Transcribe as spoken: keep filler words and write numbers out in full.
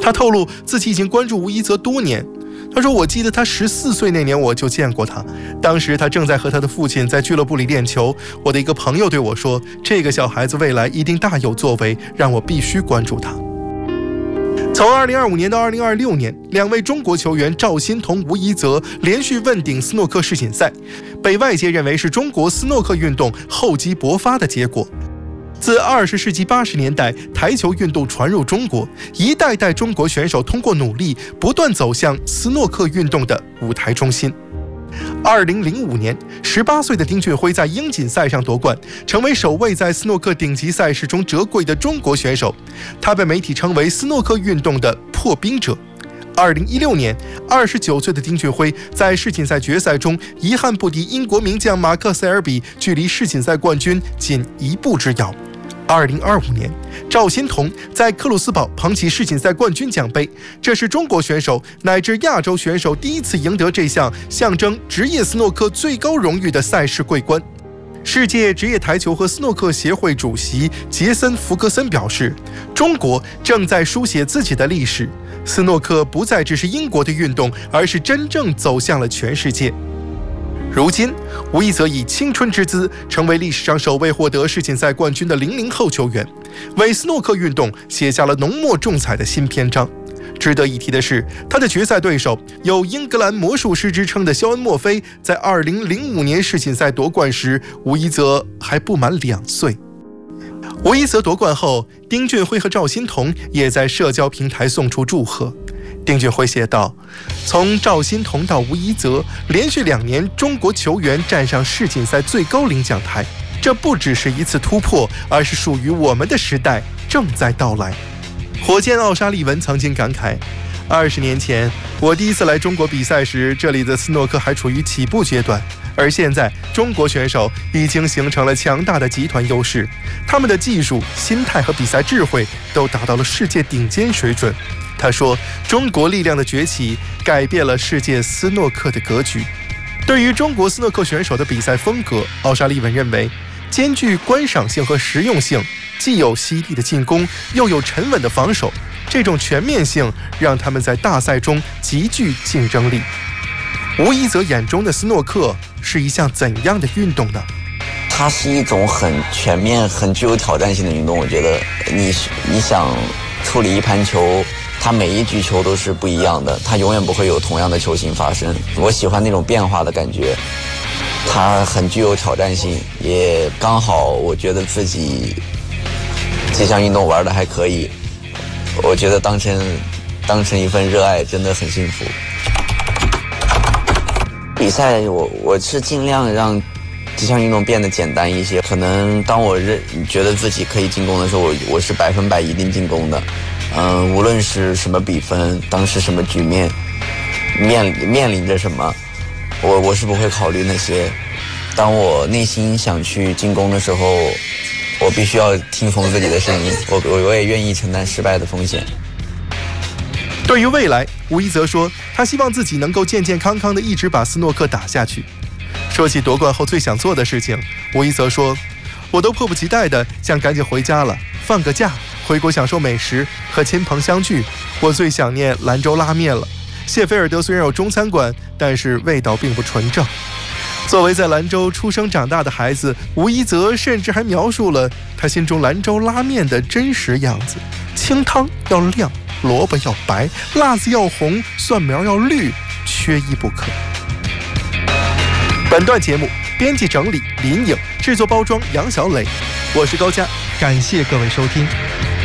他透露自己已经关注吴一泽多年。他说：“我记得他十四岁那年我就见过他，当时他正在和他的父亲在俱乐部里练球。我的一个朋友对我说，这个小孩子未来一定大有作为，让我必须关注他。”从二零二五年到二零二六年，两位中国球员赵心童、吴一泽连续问鼎斯诺克世锦赛，被外界认为是中国斯诺克运动厚积薄发的结果。自二十世纪八十年代台球运动传入中国，一代代中国选手通过努力，不断走向斯诺克运动的舞台中心。二零零五年，十八岁的丁俊晖在英锦赛上夺冠，成为首位在斯诺克顶级赛事中折桂的中国选手。他被媒体称为斯诺克运动的破冰者。二零一六年，二十九岁的丁俊晖在世锦赛决赛中遗憾不敌英国名将马克塞尔比，距离世锦赛冠军仅一步之遥。二零二五年，赵心童在克鲁斯堡捧起世锦赛冠军奖杯，这是中国选手乃至亚洲选手第一次赢得这项象征职业斯诺克最高荣誉的赛事桂冠。世界职业台球和斯诺克协会主席杰森·福格森表示，中国正在书写自己的历史，斯诺克不再只是英国的运动，而是真正走向了全世界。如今，吴一泽以青春之姿成为历史上首位获得世锦赛冠军的零零后球员，为斯诺克运动写下了浓墨重彩的新篇章。值得一提的是，他的决赛对手有英格兰魔术师之称的肖恩·墨菲，在二零零五年世锦赛夺冠时，吴一泽还不满两岁。吴一泽夺冠后，丁俊晖和赵心童也在社交平台送出祝贺。丁俊晖写道：“从赵心童到吴一泽，连续两年中国球员站上世锦赛最高领奖台，这不只是一次突破，而是属于我们的时代正在到来。”火箭奥沙利文曾经感慨：“二十年前，我第一次来中国比赛时，这里的斯诺克还处于起步阶段，而现在中国选手已经形成了强大的集团优势，他们的技术、心态和比赛智慧都达到了世界顶尖水准。”他说：“中国力量的崛起改变了世界斯诺克的格局。”对于中国斯诺克选手的比赛风格，奥沙利文认为，兼具观赏性和实用性，既有犀利的进攻，又有沉稳的防守，这种全面性让他们在大赛中极具竞争力。吴一泽眼中的斯诺克是一项怎样的运动呢？ 它是一种很全面、很具有挑战性的运动。我觉得你你想处理一盘球，它每一局球都是不一样的，它永远不会有同样的球型发生。我喜欢那种变化的感觉，它很具有挑战性，也刚好我觉得自己这项运动玩的还可以，我觉得当成当成一份热爱真的很幸福。比赛我我是尽量让这项运动变得简单一些，可能当我认觉得自己可以进攻的时候，我我是百分百一定进攻的。嗯，无论是什么比分，当时什么局面，面面临着什么，我我是不会考虑那些。当我内心想去进攻的时候，我必须要听从自己的声音，我我也愿意承担失败的风险。 对于未来，吴一泽说，他希望自己能够健健康康的一直把斯诺克打下去。说起夺冠后最想做的事情，吴一泽说：“我都迫不及待的想赶紧回家了，放个假，回国享受美食，和亲朋相聚。我最想念兰州拉面了。谢菲尔德虽然有中餐馆，但是味道并不纯正。”作为在兰州出生长大的孩子，吴一泽甚至还描述了他心中兰州拉面的真实样子：清汤要亮，萝卜要白，辣子要红，蒜苗要绿，缺一不可。本段节目编辑整理林颖，制作包装杨小磊，我是高佳，感谢各位收听。